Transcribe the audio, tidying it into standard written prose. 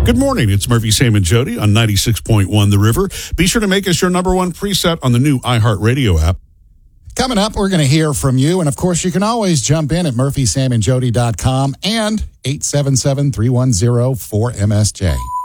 Good morning. It's Murphy, Sam, and Jody on 96.1 The River. Be sure to make us your number one preset on the new iHeartRadio app. Coming up, we're going to hear from you. And, of course, you can always jump in at murphysamandjody.com and 877-310-4MSJ.